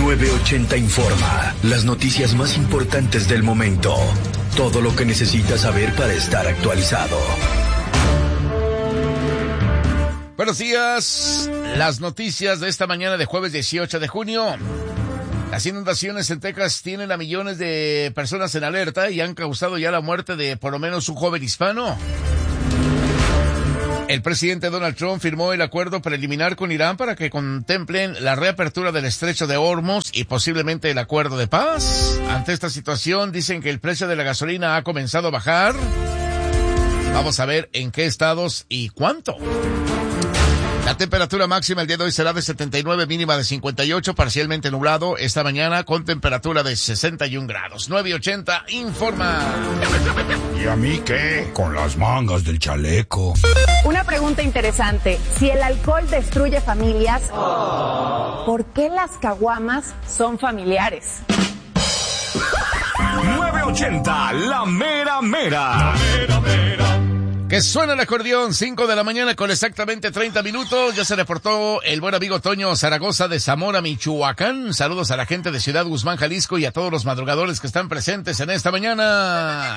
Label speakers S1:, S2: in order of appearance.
S1: 980 Informa. Las noticias más importantes del momento. Todo lo que necesitas saber para estar actualizado.
S2: Buenos días. Las noticias de esta mañana de jueves 18 de junio. Las inundaciones en Texas tienen a millones de personas en alerta y han causado ya la muerte de por lo menos un joven hispano. El presidente Donald Trump firmó el acuerdo preliminar con Irán para que contemplen la reapertura del estrecho de Hormuz y posiblemente el acuerdo de paz. Ante esta situación, dicen que el precio de la gasolina ha comenzado a bajar. Vamos a ver en qué estados y cuánto. La temperatura máxima el día de hoy será de 79, mínima de 58, parcialmente nublado esta mañana con temperatura de 61 grados. 980 Informa.
S3: ¿Y a mí qué? Con las mangas del chaleco.
S4: Una pregunta interesante. Si el alcohol destruye familias, ¿por qué las caguamas son familiares?
S3: 980, la mera mera. La mera mera.
S2: Que suena el acordeón, 5 de la mañana con exactamente 30 minutos. Ya se reportó el buen amigo Toño Zaragoza de Zamora, Michoacán. Saludos a la gente de Ciudad Guzmán, Jalisco y a todos los madrugadores que están presentes en esta mañana.